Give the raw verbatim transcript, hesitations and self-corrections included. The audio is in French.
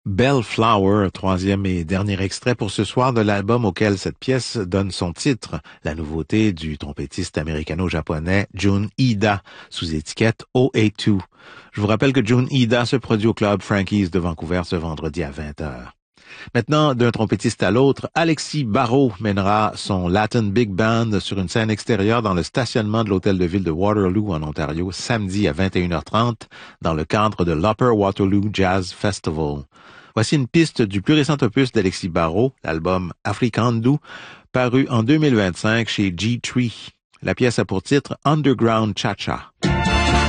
Bellflower, troisième et dernier extrait pour ce soir de l'album auquel cette pièce donne son titre, la nouveauté du trompettiste américano-japonais Jun Ida, sous étiquette O A deux. Je vous rappelle que Jun Ida se produit au club Frankie's de Vancouver ce vendredi à vingt heures. Maintenant, d'un trompettiste à l'autre, Alexis Barrault mènera son Latin Big Band sur une scène extérieure dans le stationnement de l'hôtel de ville de Waterloo en Ontario samedi à vingt et une heures trente dans le cadre de l'Upper Waterloo Jazz Festival. Voici une piste du plus récent opus d'Alexis Barrault, l'album Africandu, paru en deux mille vingt-cinq chez G trois. La pièce a pour titre Underground Cha-Cha.